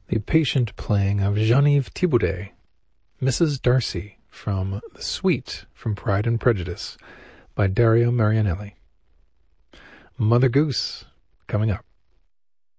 the patient playing of Geneviève Thibaudet, Mrs. Darcy from The Suite from Pride and Prejudice by Dario Marianelli. Mother Goose coming up.